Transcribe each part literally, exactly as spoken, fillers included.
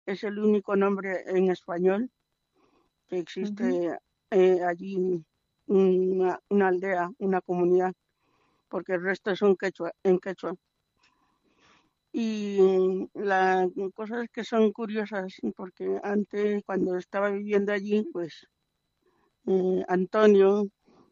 es el único nombre en español que existe uh-huh. eh, allí una, una aldea, una comunidad, porque el resto son quechua, en quechua. Y las cosas que son curiosas, porque antes, cuando estaba viviendo allí, pues eh, Antonio,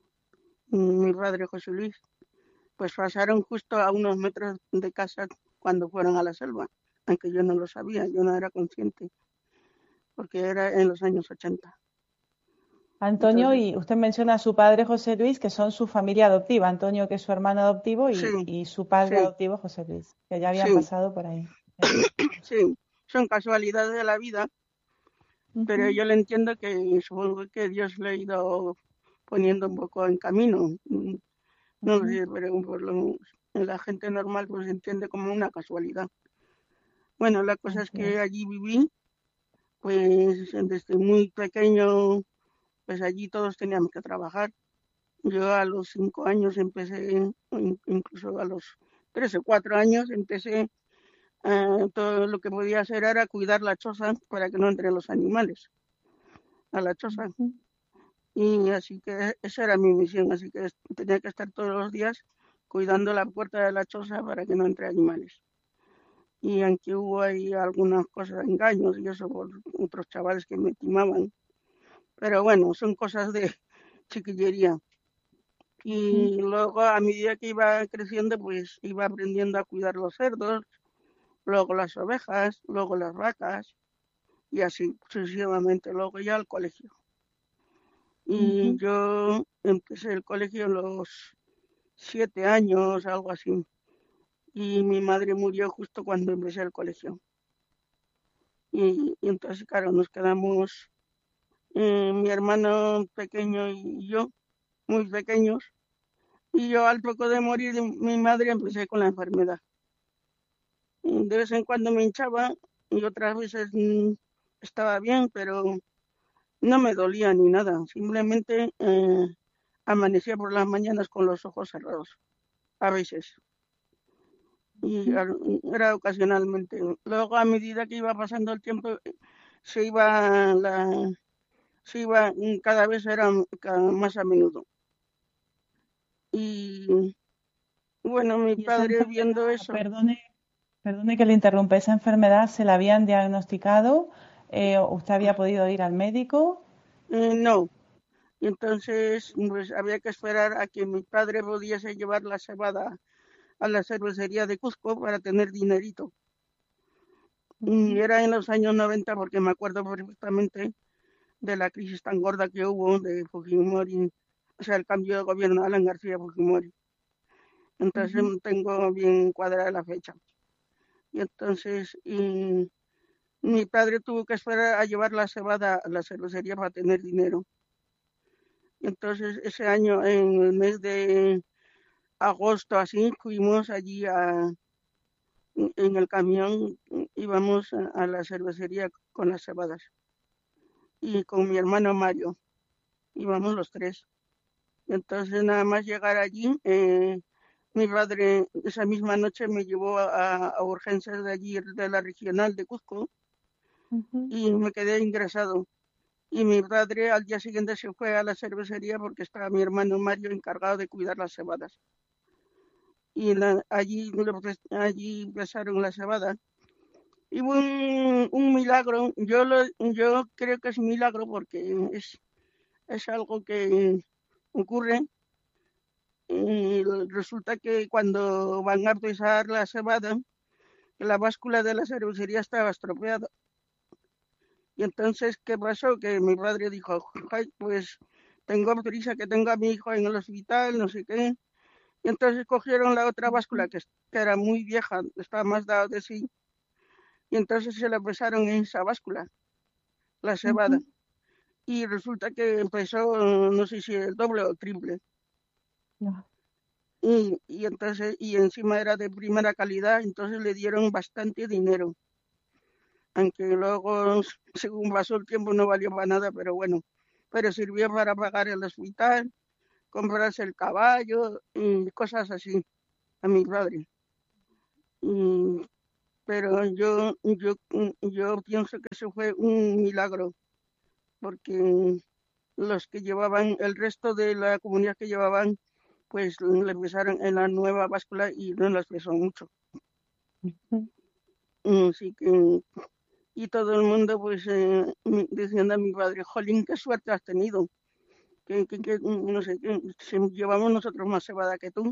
mi padre José Luis, pues pasaron justo a unos metros de casa cuando fueron a la selva, aunque yo no lo sabía, yo no era consciente, porque era en los años ochenta. Antonio, Entonces, y usted menciona a su padre José Luis, que son su familia adoptiva, Antonio que es su hermano adoptivo y, sí, y su padre sí, adoptivo José Luis, que ya habían sí, pasado por ahí. Sí, son casualidades de la vida, uh-huh. Pero yo le entiendo que supongo que Dios le ha ido poniendo un poco en camino. No uh-huh. lo sé, pero por lo, la gente normal pues entiende como una casualidad. Bueno, la cosa Así es que es. allí viví, pues desde muy pequeño, pues allí todos teníamos que trabajar. Yo a los cinco años empecé, incluso a los tres o cuatro años empecé, uh, todo lo que podía hacer era cuidar la choza para que no entren los animales a la choza. Uh-huh. Y así que esa era mi misión, así que tenía que estar todos los días cuidando la puerta de la choza para que no entre animales. Y aunque hubo ahí algunas cosas, engaños y eso por otros chavales que me timaban, pero bueno, son cosas de chiquillería. Y luego a medida que iba creciendo, pues iba aprendiendo a cuidar los cerdos, luego las ovejas, luego las vacas, y así sucesivamente, luego ya al colegio. Y uh-huh. yo empecé el colegio a los siete años, algo así. Y mi madre murió justo cuando empecé el colegio. Y, y entonces, claro, nos quedamos, eh, mi hermano pequeño y yo, muy pequeños. Y yo al poco de morir de mi madre empecé con la enfermedad. Y de vez en cuando me hinchaba y otras veces mmm, estaba bien, pero no me dolía ni nada. Simplemente eh, amanecía por las mañanas con los ojos cerrados, a veces. Y era ocasionalmente. Luego, a medida que iba pasando el tiempo, se iba, la, se iba cada vez era cada, más a menudo. Y bueno, mi ¿Y padre viendo eso. Perdone, perdone que le interrumpa, ¿esa enfermedad se la habían diagnosticado? Eh, ¿Usted había podido ir al médico? Eh, no. Y entonces, pues había que esperar a que mi padre pudiese llevar la cebada a la cervecería de Cusco para tener dinerito. Y era en los años noventa, porque me acuerdo perfectamente de la crisis tan gorda que hubo de Fujimori, o sea, el cambio de gobierno de Alan García Fujimori. Entonces uh-huh. tengo bien cuadrada la fecha. Y entonces y mi padre tuvo que esperar a llevar la cebada a la cervecería para tener dinero. Y entonces ese año, en el mes de agosto, así, fuimos allí a, en el camión, íbamos a, a la cervecería con las cebadas. Y con mi hermano Mario, íbamos los tres. Y entonces nada más llegar allí, eh, mi padre esa misma noche me llevó a, a urgencias de allí, de la regional de Cusco, uh-huh. y me quedé ingresado. Y mi padre al día siguiente se fue a la cervecería porque estaba mi hermano Mario encargado de cuidar las cebadas. Y la, allí, allí pesaron la cebada. Y hubo un, un milagro, yo, lo, yo creo que es un milagro porque es, es algo que ocurre. Y resulta que cuando van a pesar la cebada, la báscula de la cervecería estaba estropeada. Y entonces, ¿qué pasó? Que mi padre dijo, pues tengo prisa que tenga a mi hijo en el hospital, no sé qué. Y entonces cogieron la otra báscula que, que era muy vieja, estaba más dado de sí. Y entonces se la pesaron en esa báscula, la cebada. Uh-huh. Y resulta que empezó, no sé si el doble o el triple. No. Y, y entonces, y encima era de primera calidad, entonces le dieron bastante dinero. Aunque luego, según pasó el tiempo, no valió para nada, pero bueno, pero sirvió para pagar el hospital, comprarse el caballo y cosas así a mi padre. Y pero yo, yo, yo pienso que eso fue un milagro, porque los que llevaban, el resto de la comunidad que llevaban, pues le pesaron en la nueva báscula y no les pesó mucho. Así que, y todo el mundo pues eh, diciendo a mi padre, jolín, qué suerte has tenido, que, que, que no sé, que llevamos nosotros más cebada que tú.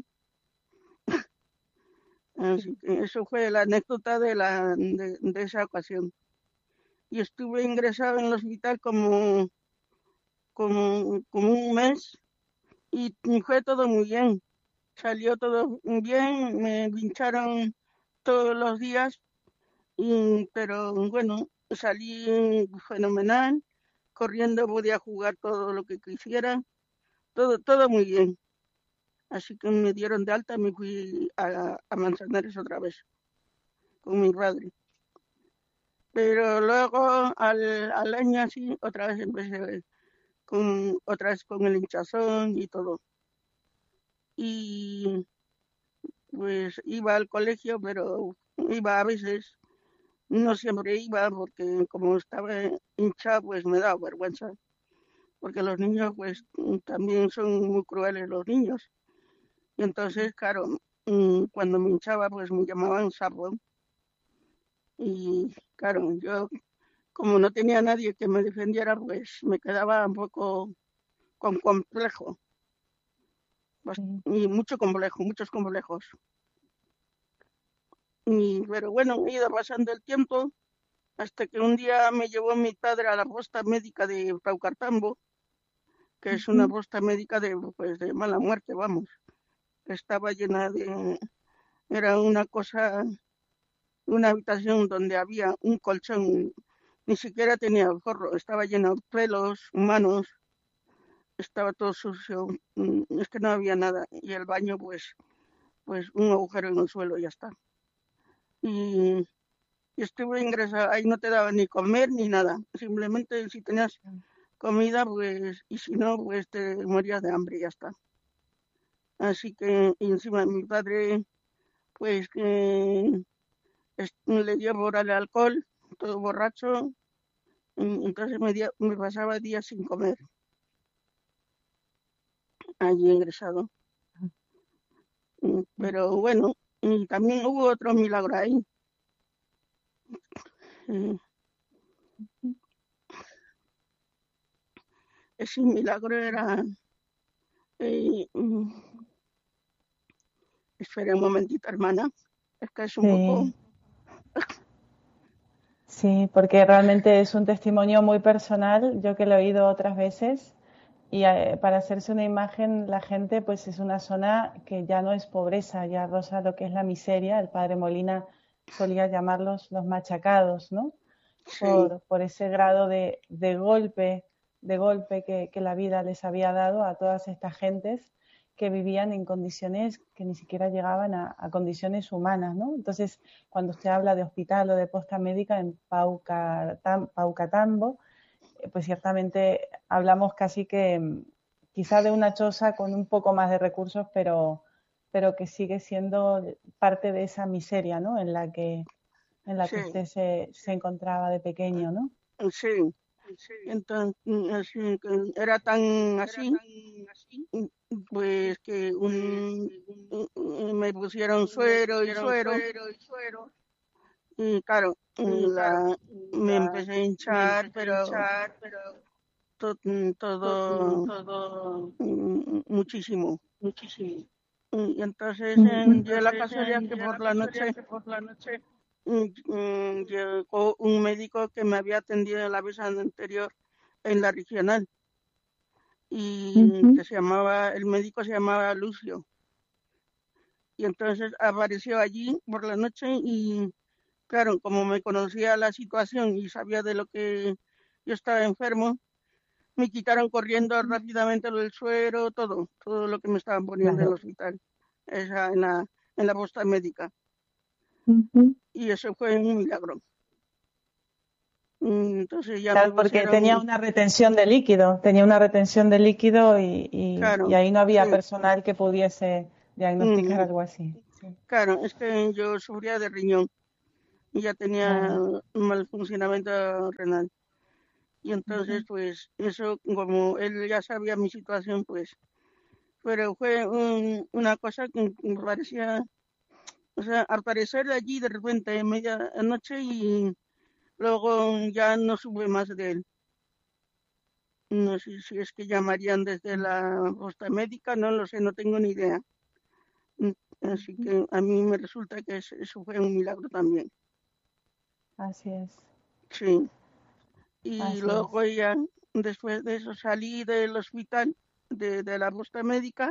Así que eso fue la anécdota de, la, de, de esa ocasión. Y estuve ingresado en el hospital como, como, como un mes y fue todo muy bien. Salió todo bien, me pincharon todos los días, y, pero bueno, salí fenomenal, corriendo podía jugar todo lo que quisiera, todo, todo muy bien. Así que me dieron de alta y me fui a, a Manzanares otra vez con mi padre. Pero luego al, al año así, otra vez empecé con, otra vez con el hinchazón y todo. Y pues iba al colegio, pero iba a veces, no siempre iba porque como estaba hinchado, pues me daba vergüenza. Porque los niños, pues también son muy crueles los niños. Y entonces, claro, cuando me hinchaba, pues me llamaban sapo. Y claro, yo como no tenía nadie que me defendiera, pues me quedaba un poco con complejo. Y mucho complejo, muchos complejos. Y, pero bueno, he ido pasando el tiempo hasta que un día me llevó mi padre a la posta médica de Paucartambo, que es una posta médica de, pues, de mala muerte, vamos. Estaba llena de... Era una cosa, una habitación donde había un colchón, ni siquiera tenía forro, estaba lleno de pelos humanos, estaba todo sucio, es que no había nada. Y el baño, pues, pues un agujero en el suelo y ya está. Y, y estuve ingresada, ahí no te daban ni comer ni nada, simplemente si tenías comida, pues, y si no, pues te morías de hambre y ya está. Así que y encima mi padre, pues, que le dio por el alcohol, todo borracho, entonces me, dio, me pasaba días sin comer, allí ingresado. Pero bueno, y también hubo otro milagro ahí. Ese milagro era... Eh, espera un momentito, hermana. Es que es un Sí. poco... Sí, porque realmente es un testimonio muy personal, yo que lo he oído otras veces, y eh, para hacerse una imagen, la gente, pues es una zona que ya no es pobreza, ya roza lo que es la miseria. El padre Molina solía llamarlos los machacados, ¿no? Sí. Por, por ese grado de, de golpe, de golpe que, que la vida les había dado a todas estas gentes que vivían en condiciones que ni siquiera llegaban a, a condiciones humanas, ¿no? Entonces, cuando usted habla de hospital o de posta médica en Paucatam, Paucatambo, pues ciertamente hablamos casi que quizá de una choza con un poco más de recursos, pero, pero que sigue siendo parte de esa miseria, ¿no? En la que, en la sí. que usted se, se encontraba de pequeño, ¿no? Sí. Entonces, así, era tan así, pues que un, me pusieron suero y suero, y claro, la, me empecé a hinchar, pero to, todo, todo muchísimo. Y entonces eh, dio la casualidad que por la noche mm, llegó un médico que me había atendido la vez anterior en la regional y uh-huh. que se llamaba, el médico se llamaba Lucio. Y entonces apareció allí por la noche y claro, como me conocía la situación y sabía de lo que yo estaba enfermo, me quitaron corriendo rápidamente lo del suero, todo, todo lo que me estaban poniendo claro. en el hospital, esa, en la, en la posta médica. Uh-huh. Y eso fue un milagro. Entonces ya claro, me porque pusieron... tenía una retención de líquido, tenía una retención de líquido y, y, claro, y ahí no había sí. personal que pudiese diagnosticar uh-huh. algo así. Sí. Claro, es que yo sufría de riñón. y ya tenía Claro. mal funcionamiento renal. Y entonces, Ujú. pues, eso, como él ya sabía mi situación, pues, pero fue un- una cosa que me parecía, o sea, al parecer allí de repente, media noche, y luego ya no supe más de él. No sé si es que llamarían desde la posta médica, no lo sé, no tengo ni idea. Mm, Así Ujú. que a mí me resulta que es- eso fue un milagro también. Así es, Sí. Y así es. luego ya, después de eso, salí del hospital, de, de la posta médica,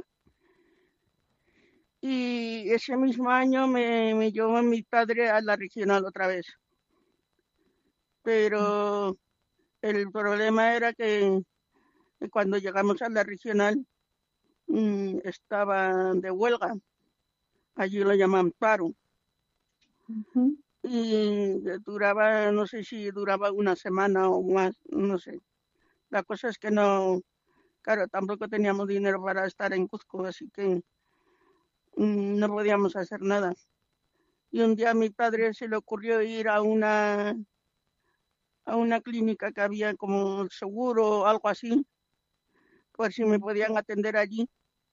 y ese mismo año me, me llevó mi padre a la regional otra vez. Mm. Pero el problema era que, que cuando llegamos a la regional, mm, estaba de huelga. Allí lo llaman paro. Ujú. Y duraba, no sé si duraba una semana o más, no sé. La cosa es que no, claro, tampoco teníamos dinero para estar en Cuzco, así que mm, no podíamos hacer nada. Y un día a mi padre se le ocurrió ir a una, a una clínica que había como seguro o algo así, por si me Mm. podían atender allí,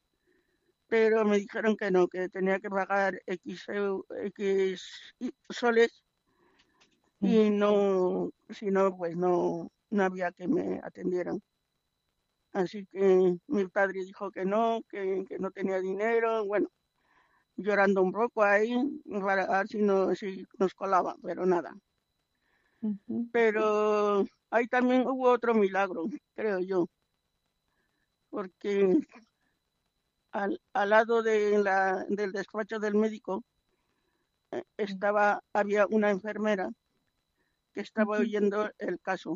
pero me dijeron que no, que tenía que pagar X, eu- X soles, Sí. y no, si no, pues no, no había que me atendieran. Así que mi padre dijo que no, que, que no tenía dinero, bueno, llorando un poco ahí para ver si, no, si nos colaba, pero nada. Ujú. Pero ahí también hubo otro milagro, creo yo, porque al, al lado de la, del despacho del médico eh, Sí. estaba, había una enfermera que estaba Ujú. oyendo el caso.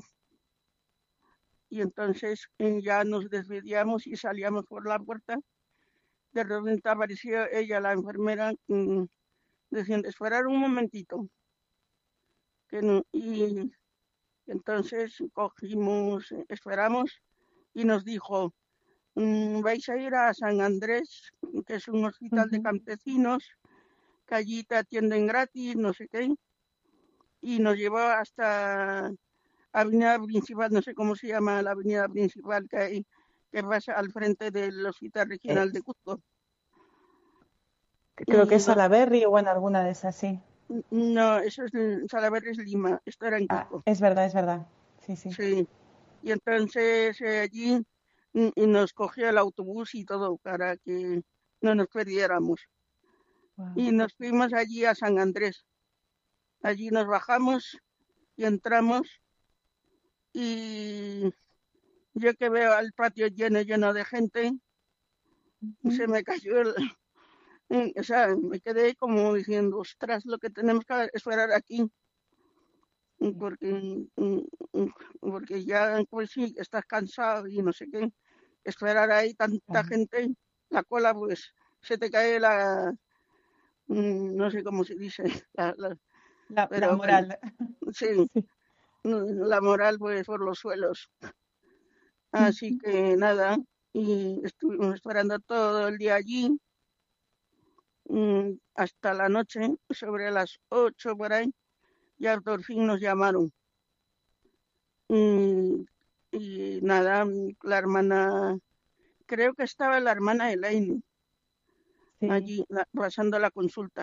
Y entonces eh, ya nos despedíamos y salíamos por la puerta. De repente apareció ella, la enfermera, mm, diciendo, esperar un momentito. Que no, y entonces cogimos, eh, esperamos, y nos dijo, mm, vais a ir a San Andrés, que es un hospital de Ujú. campesinos, que allí te atienden gratis, no sé qué, y nos llevó hasta avenida principal, no sé cómo se llama la avenida principal que hay, que pasa al frente del Hospital Eh, Regional de Cuzco. creo que Y es nos, Salaberry o bueno, alguna de esas, sí. no, eso es en Salaverry, Lima, esto era en Ah, Cuzco. es verdad, es verdad. Sí, sí. Sí, y entonces eh, allí mm, y nos cogió el autobús y todo para que no nos perdiéramos. Wow. Y nos fuimos allí a San Andrés. Allí nos bajamos y entramos, y yo que veo al patio lleno, lleno de gente, Ujú. se me cayó el... O sea, me quedé como diciendo, ostras, lo que tenemos que esperar aquí, Sí. porque, mm, mm, porque ya pues sí, estás cansado y no sé qué, esperar ahí tanta Claro. gente, la cola pues se te cae la, mm, no sé cómo se dice, la- la- La, la pero bueno, moral. sí, Sí. mm, la moral pues por los suelos. Así Ujú. que nada, y estuvimos esperando todo el día allí, mm, hasta la noche, sobre las ocho por ahí, ya por fin nos llamaron. Y, y nada, la hermana, creo que estaba la hermana Elaine Sí. allí la- pasando la consulta.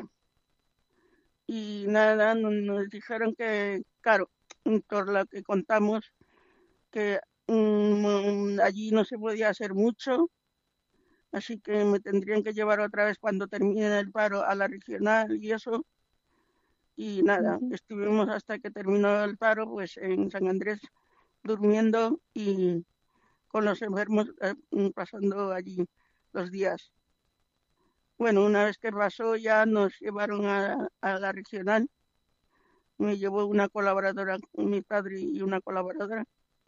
Y nada, no- nos dijeron que, claro, por lo que contamos, que mm, allí no se podía hacer mucho, así que me tendrían que llevar otra vez cuando termine el paro a la regional y eso. Y nada, Ujú. estuvimos hasta que terminó el paro, pues en San Andrés durmiendo y con los enfermos eh, mm, pasando allí los días. Bueno, una vez que pasó ya nos llevaron a, a la regional. Me llevó una colaboradora, mi padre y una colaboradora,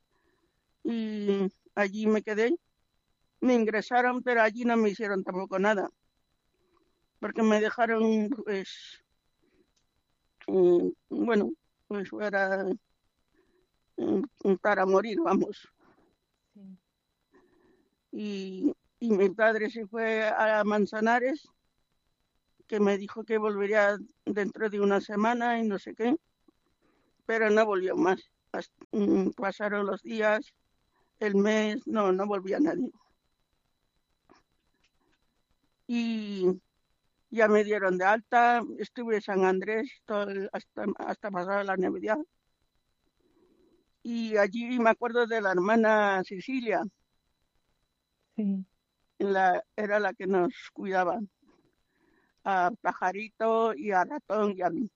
y allí me quedé. Me ingresaron, pero allí no me hicieron tampoco nada, porque me dejaron, pues, mm, bueno, pues fuera mm, para morir, vamos. Sí. Y, y mi padre se fue a Manzanares, que me dijo que volvería dentro de una semana y no sé qué, pero no volvió más. Hasta- mm, pasaron los días, el mes, no, no volvía nadie. Y ya me dieron de alta, estuve en San Andrés todo el- hasta, hasta pasar la Navidad. Y allí me acuerdo de la hermana Cecilia, Sí. la, era la que nos cuidaba, a Pajarito y a Ratón y a mí.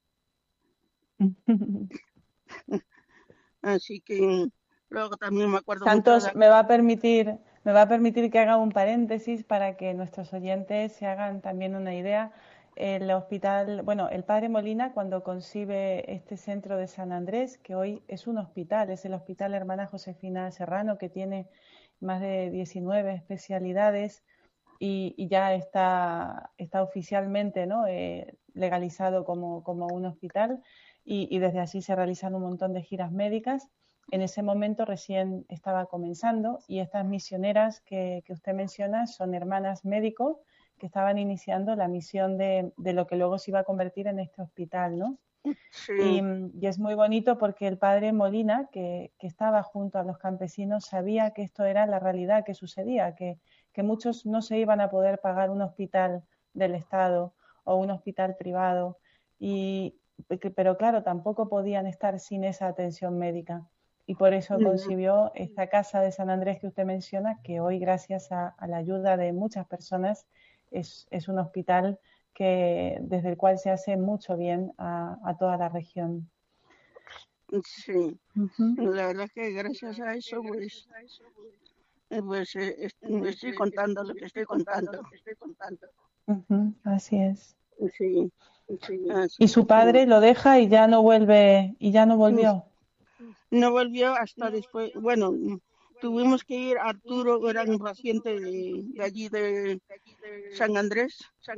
Así que luego también me acuerdo mucho Santos, de... me va a permitir, me va a permitir que haga un paréntesis para que nuestros oyentes se hagan también una idea. El hospital, bueno, el padre Molina cuando concibe este centro de San Andrés, que hoy es un hospital, es el Hospital Hermana Josefina Serrano, que tiene más de diecinueve especialidades y, y ya está, está oficialmente, ¿no? eh, legalizado como, como un hospital y, y desde allí se realizan un montón de giras médicas. En ese momento recién estaba comenzando y estas misioneras que, que usted menciona son hermanas médicos que estaban iniciando la misión de, de lo que luego se iba a convertir en este hospital, ¿no? Y, Sí, y es muy bonito porque el padre Molina, que, que estaba junto a los campesinos, sabía que esto era la realidad que sucedía, que, que muchos no se iban a poder pagar un hospital del Estado o un hospital privado, y, pero claro, tampoco podían estar sin esa atención médica. Y por eso mm, concibió esta casa de San Andrés que usted menciona, que hoy, gracias a, a la ayuda de muchas personas, es, es un hospital que, desde el cual se hace mucho bien a, a toda la región. sí. Uh-huh. La verdad que gracias a eso, pues, eh, pues eh, es- estoy contando lo que estoy contando. Uh-huh. Así es. Sí, Y así su que padre lo deja y ya no vuelve, y ya no mm, volvió. no volvió hasta después. Bueno, mm, tuvimos que ir, Arturo era un paciente de, de allí de San Andrés,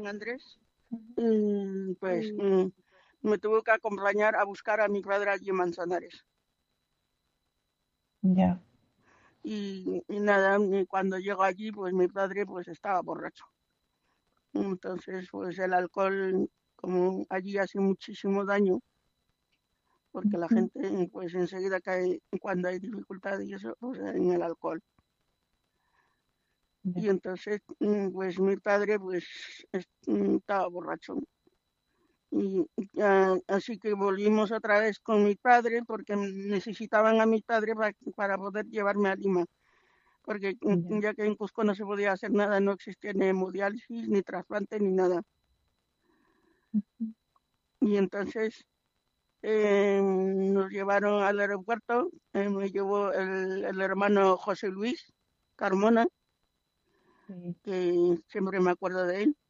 mm, pues mm, me tuvo que acompañar a buscar a mi padre allí en Manzanares. Ya. Y, y nada, y cuando llegó allí, pues mi padre pues estaba borracho. Entonces, pues el alcohol, como allí hace muchísimo daño, porque la Uh-huh. gente pues enseguida cae cuando hay dificultad y eso, pues en el alcohol. Ya. Y entonces, mm, pues mi padre pues es- mm, estaba borracho. Y ah, así que volvimos otra vez con mi padre porque necesitaban a mi padre pa- para poder llevarme a Lima, porque mm, Ya. ya que en Cusco no se podía hacer nada, no existía ni hemodiálisis, ni trasplante, ni nada. Uh-huh. Y entonces eh, nos llevaron al aeropuerto, eh, me llevó el, el hermano José Luis Carmona, Sí. que siempre me acuerdo de él,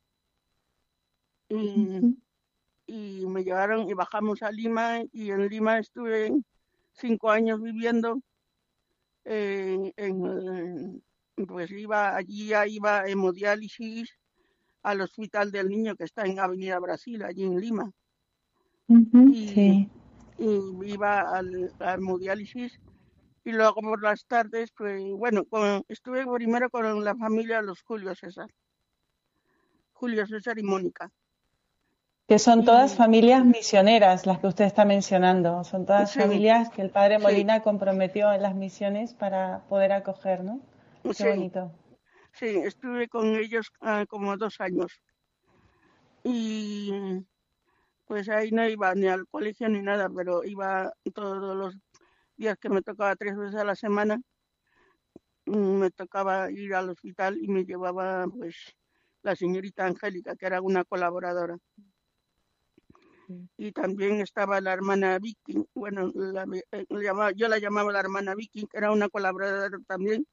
y, Uh-huh. y me llevaron y bajamos a Lima, y en Lima estuve cinco años viviendo, eh, en, eh, pues iba, allí ya iba a hemodiálisis al Hospital del Niño que está en Avenida Brasil, allí en Lima, Uh-huh. y, Sí. y iba al, a hemodiálisis. Y luego por las tardes, pues bueno, con, estuve primero con la familia de los Julio César, Julio César y Mónica. Que son todas Y familias misioneras las que usted está mencionando. Son todas sí, familias que el padre sí, Molina comprometió en las misiones para poder acoger, ¿no? Qué sí, bonito. sí, estuve con ellos ah, como dos años. Y pues ahí no iba ni al colegio ni nada, pero iba todos los días que me tocaba tres veces a la semana, mm, me tocaba ir al hospital y me llevaba pues la señorita Angélica, que era una colaboradora. Sí. Y también estaba la hermana Vicky, bueno, la, eh, le llamaba, yo la llamaba la hermana Vicky, que era una colaboradora también,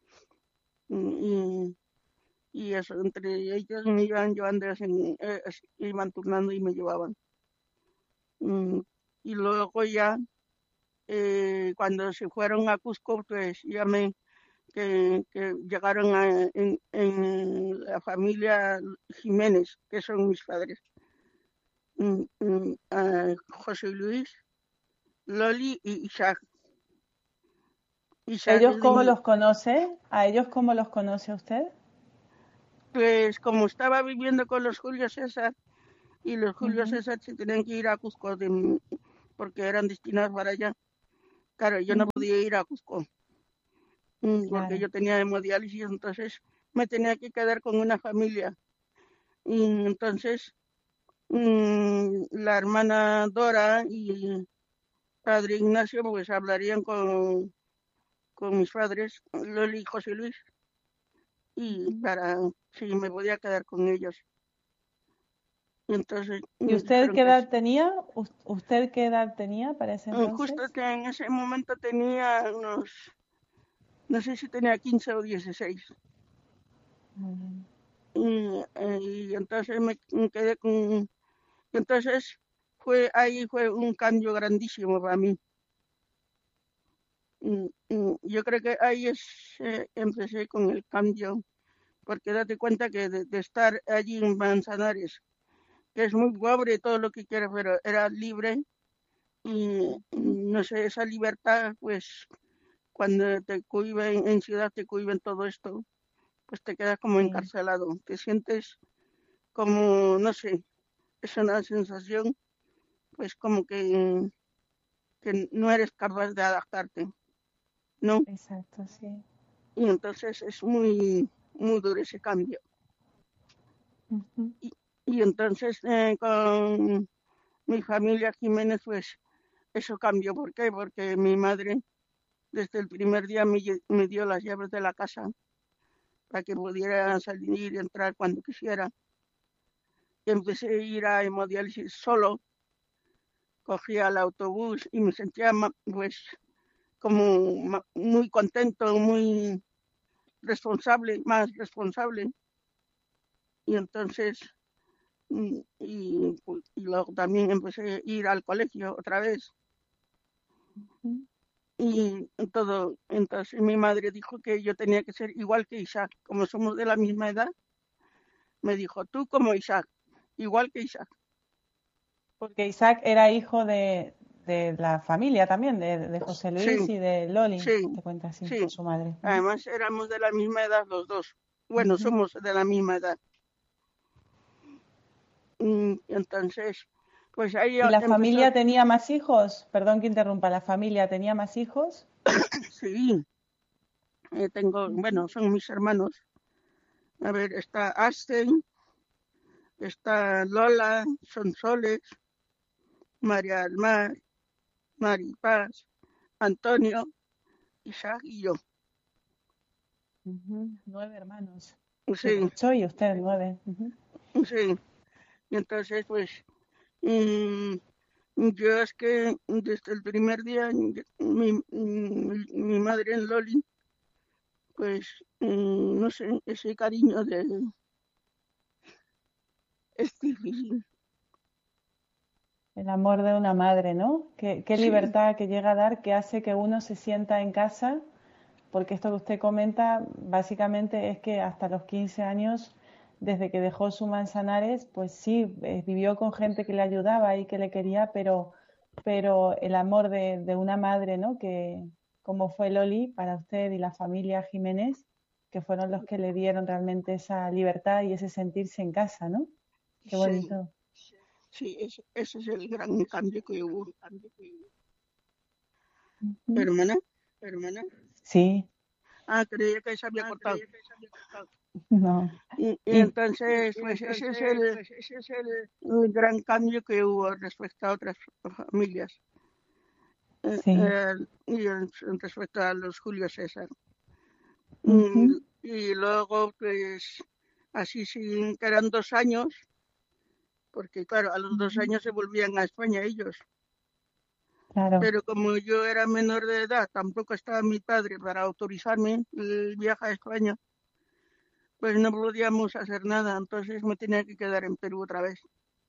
y, y eso, entre ellos me iban llevando, en, eh, iban turnando y me llevaban. Mm, y luego ya, eh, cuando se fueron a Cusco, pues ya me, que, que llegaron a, en, en la familia Jiménez, que son mis padres, mm, mm, a José Luis, Loli y Isaac. Isaac ¿Ellos es de cómo mi, los conoce? ¿A ellos cómo los conoce usted? pues como estaba viviendo con los Julio César, y los Julio Ujú, César se tenían que ir a Cusco de- porque eran destinados para allá. Claro, yo no ujú, podía ir a Cusco mm, porque claro. yo tenía hemodiálisis, entonces me tenía que quedar con una familia. Y entonces mm, la hermana Dora y padre Ignacio pues hablarían con, con mis padres, Loli y José Luis, y Ujú. para si me podía quedar con ellos. Y entonces ¿Y me usted dijeron qué que sí. edad tenía? Us- ¿Usted qué edad tenía para ese Mm, Justo entonces? que en ese momento tenía unos, no sé si tenía quince o dieciséis. Muy bien. Y, eh, y entonces me me quedé con... Entonces fue ahí fue un cambio grandísimo para mí. Mm, mm, Yo creo que ahí es, eh, empecé con el cambio, porque date cuenta que de, de estar allí en Manzanares, que es muy pobre todo lo que quieras, pero era libre y Ujú. mm, no sé, esa libertad, pues cuando te cohiben en ciudad, te cohiben todo esto, pues te quedas como Sí, encarcelado, te sientes como, no sé, es una sensación, pues como que, que no eres capaz de adaptarte, ¿no? exacto, sí. Y entonces es muy, muy duro ese cambio. Ujú, Y, y entonces eh, con mi familia Jiménez, pues eso cambió. ¿Por qué? Porque mi madre desde el primer día me, lle- me dio las llaves de la casa para que pudiera salir y entrar cuando quisiera. Empecé a ir a hemodiálisis solo, cogía el autobús y me sentía ma- pues como ma- muy contento, muy responsable, más responsable. Y entonces, mm, y, pu- y luego también empecé a ir al colegio otra vez. ujú. Y todo, entonces mi madre dijo que yo tenía que ser igual que Isaac, como somos de la misma edad, me dijo, tú como Isaac, igual que Isaac. Porque Isaac era hijo de, de la familia también, de, de José Luis Sí, y de Loli, sí, te cuenta así, sí. de su madre. Ujú, Además éramos de la misma edad los dos. Bueno, ujú. somos de la misma edad. Mm, Entonces, pues ahí ¿Y a- la empezó, familia tenía más hijos? Perdón que interrumpa, ¿la familia tenía más hijos? sí, eh, tengo, Ujú, bueno, son mis hermanos. A ver, está Asten, está Lola, Sonsoles, María del Mar, Mari Paz, Antonio, Isaac y yo. ujú. Nueve hermanos. Sí, Dieciocho y usted nueve. Ujú. sí. Y entonces, pues, mm, yo es que desde el primer día, mi, mi, mi madre en Loli, pues, mm, no sé, ese cariño de, es difícil. El amor de una madre, ¿no? Qué, qué Sí, libertad que llega a dar, que hace que uno se sienta en casa, porque esto que usted comenta básicamente es que hasta los quince años, desde que dejó su Manzanares, pues sí, eh, vivió con gente que le ayudaba y que le quería, pero, pero el amor de, de una madre, ¿no? Que como fue Loli para usted y la familia Jiménez, que fueron los que le dieron realmente esa libertad y ese sentirse en casa, ¿no? Qué sí, bonito. sí, ese, ese es el gran cambio que hubo. Ujú. Hermana, hermana. Sí, Ah, creía que se había cortado. no. Y, y Y entonces, pues ese es el, el gran cambio que hubo respecto a otras familias. eh, sí. eh, y en- respecto a los Julio César. Ujú, Y, y luego, pues, así sin que eran dos años, porque claro, a los dos ujú. años se volvían a España ellos. Claro, Pero como yo era menor de edad, tampoco estaba mi padre para autorizarme el viaje a España, pues no podíamos hacer nada, entonces me tenía que quedar en Perú otra vez.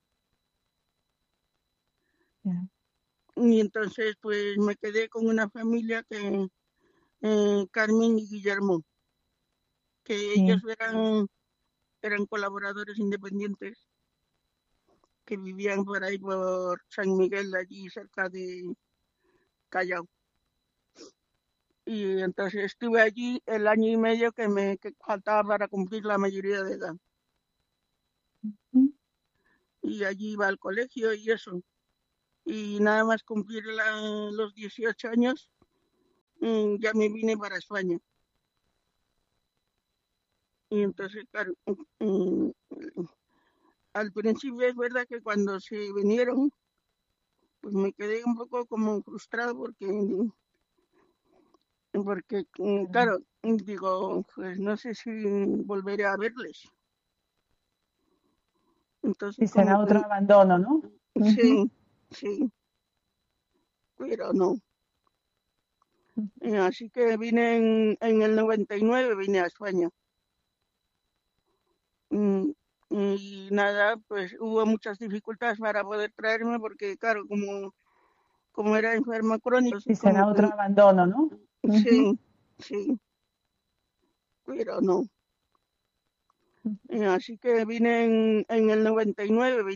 ya, Y entonces, pues me quedé con una familia que, eh, Carmen y Guillermo, que ellos sí, eran, eran colaboradores independientes que vivían por ahí por San Miguel, allí cerca de Callao. Y entonces estuve allí el año y medio que me que faltaba para cumplir la mayoría de edad. mm, y allí iba al colegio y eso. Y nada más cumplir la, los dieciocho años, mm, ya me vine para España. Y entonces, claro, mm, al principio es verdad que cuando se vinieron, pues me quedé un poco como frustrado porque, porque mm, Claro. claro, digo, pues no sé si volveré a verles. Entonces, Y será como otro que abandono, ¿no? Ujú. sí, sí, pero no. Eh, así que vine en, en el noventa y nueve, vine a España. Mm, Y nada, pues hubo muchas dificultades para poder traerme porque, claro, como, como era enferma crónica, Y así como será otro que abandono, ¿no? Ujú. sí, sí, pero no. Eh, Así que vine en, en el noventa y nueve.